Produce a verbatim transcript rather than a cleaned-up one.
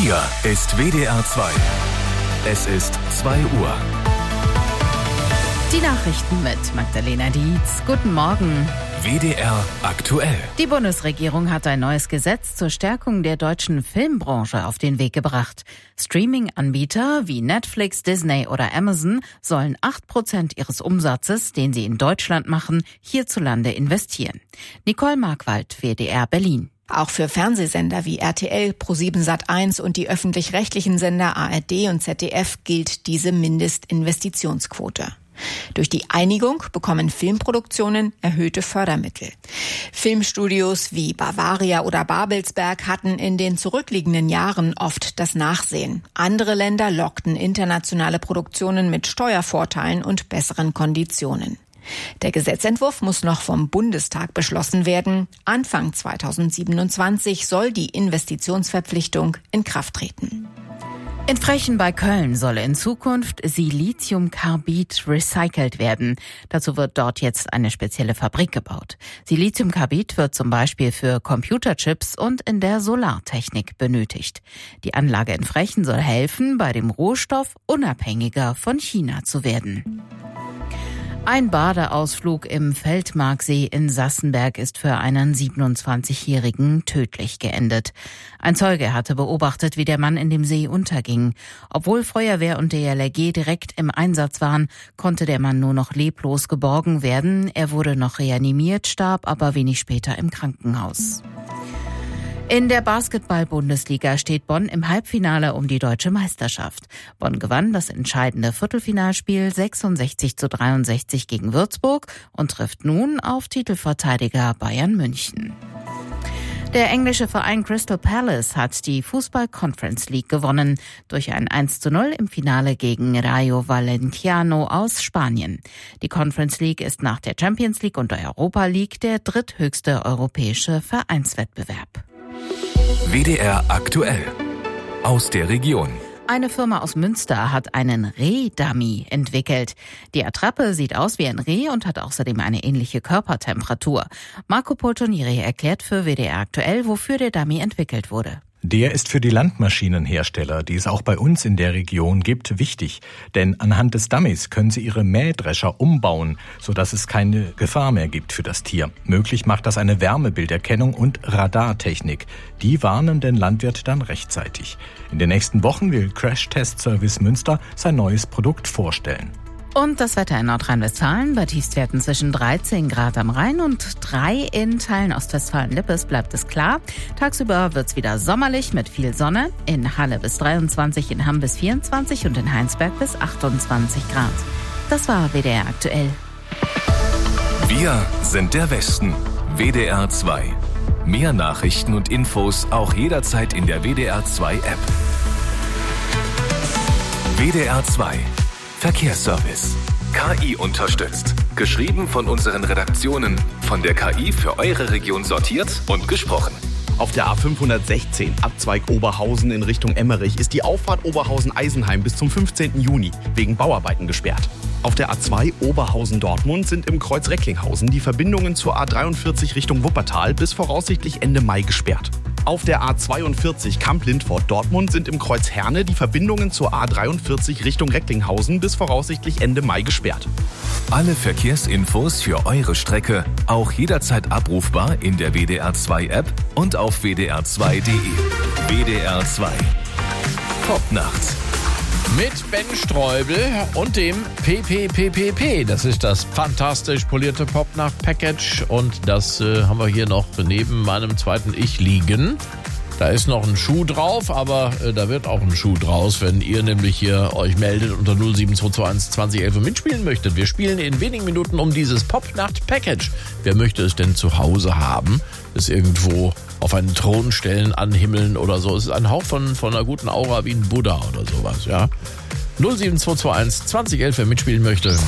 Hier ist W D R zwei. Es ist zwei Uhr. Die Nachrichten mit Magdalena Dietz. Guten Morgen. W D R aktuell. Die Bundesregierung hat ein neues Gesetz zur Stärkung der deutschen Filmbranche auf den Weg gebracht. Streaming-Anbieter wie Netflix, Disney oder Amazon sollen acht Prozent ihres Umsatzes, den sie in Deutschland machen, hierzulande investieren. Nicole Markwald, W D R Berlin. Auch für Fernsehsender wie R T L, ProSieben Sat eins und die öffentlich-rechtlichen Sender A R D und Z D F gilt diese Mindestinvestitionsquote. Durch die Einigung bekommen Filmproduktionen erhöhte Fördermittel. Filmstudios wie Bavaria oder Babelsberg hatten in den zurückliegenden Jahren oft das Nachsehen. Andere Länder lockten internationale Produktionen mit Steuervorteilen und besseren Konditionen. Der Gesetzentwurf muss noch vom Bundestag beschlossen werden. Anfang zweitausendsiebenundzwanzig soll die Investitionsverpflichtung in Kraft treten. In Frechen bei Köln soll in Zukunft Siliziumkarbid recycelt werden. Dazu wird dort jetzt eine spezielle Fabrik gebaut. Siliziumkarbid wird zum Beispiel für Computerchips und in der Solartechnik benötigt. Die Anlage in Frechen soll helfen, bei dem Rohstoff unabhängiger von China zu werden. Ein Badeausflug im Feldmarksee in Sassenberg ist für einen siebenundzwanzigjährigen tödlich geendet. Ein Zeuge hatte beobachtet, wie der Mann in dem See unterging. Obwohl Feuerwehr und D L R G direkt im Einsatz waren, konnte der Mann nur noch leblos geborgen werden. Er wurde noch reanimiert, starb aber wenig später im Krankenhaus. In der Basketball-Bundesliga steht Bonn im Halbfinale um die deutsche Meisterschaft. Bonn gewann das entscheidende Viertelfinalspiel sechsundsechzig zu dreiundsechzig gegen Würzburg und trifft nun auf Titelverteidiger Bayern München. Der englische Verein Crystal Palace hat die Fußball-Conference League gewonnen durch ein eins zu null im Finale gegen Rayo Vallecano aus Spanien. Die Conference League ist nach der Champions League und der Europa League der dritthöchste europäische Vereinswettbewerb. W D R aktuell. Aus der Region. Eine Firma aus Münster hat einen Reh-Dummy entwickelt. Die Attrappe sieht aus wie ein Reh und hat außerdem eine ähnliche Körpertemperatur. Marco Poltonieri erklärt für W D R aktuell, wofür der Dummy entwickelt wurde. Der ist für die Landmaschinenhersteller, die es auch bei uns in der Region gibt, wichtig. Denn anhand des Dummies können sie ihre Mähdrescher umbauen, sodass es keine Gefahr mehr gibt für das Tier. Möglich macht das eine Wärmebilderkennung und Radartechnik. Die warnen den Landwirt dann rechtzeitig. In den nächsten Wochen will Crash Test Service Münster sein neues Produkt vorstellen. Und das Wetter in Nordrhein-Westfalen bei Tiefstwerten zwischen dreizehn Grad am Rhein und drei in Teilen Ostwestfalen-Lippes bleibt es klar. Tagsüber wird's wieder sommerlich mit viel Sonne. In Halle bis dreiundzwanzig, in Hamm bis vierundzwanzig und in Heinsberg bis achtundzwanzig Grad. Das war W D R aktuell. Wir sind der Westen. W D R zwei. Mehr Nachrichten und Infos auch jederzeit in der W D R zwei App. W D R zwei. Verkehrsservice. K I unterstützt. Geschrieben von unseren Redaktionen. Von der K I für eure Region sortiert und gesprochen. Auf der A fünfhundertsechzehn, Abzweig Oberhausen in Richtung Emmerich, ist die Auffahrt Oberhausen-Eisenheim bis zum fünfzehnten Juni wegen Bauarbeiten gesperrt. Auf der A zwei Oberhausen-Dortmund sind im Kreuz Recklinghausen die Verbindungen zur A dreiundvierzig Richtung Wuppertal bis voraussichtlich Ende Mai gesperrt. Auf der A zweiundvierzig Kamp-Lindfort-Dortmund sind im Kreuz Herne die Verbindungen zur A dreiundvierzig Richtung Recklinghausen bis voraussichtlich Ende Mai gesperrt. Alle Verkehrsinfos für eure Strecke auch jederzeit abrufbar in der W D R zwei App und auf w d r zwei punkt d e. W D R zwei. Popnacht. Mit Ben Streubel und dem P P P P P. Das ist das fantastisch polierte Popnacht-Package. Und das äh, haben wir hier noch neben meinem zweiten Ich liegen. Da ist noch ein Schuh drauf, aber äh, da wird auch ein Schuh draus, wenn ihr nämlich hier euch meldet unter null sieben zwei zwei eins zwanzig elf und mitspielen möchtet. Wir spielen in wenigen Minuten um dieses Popnacht-Package. Wer möchte es denn zu Hause haben? Es irgendwo auf einen Thron stellen, anhimmeln oder so. Es ist ein Hauch von, von einer guten Aura wie ein Buddha oder sowas, ja. null sieben zwei zwei eins zwanzig elf, wer mitspielen möchte.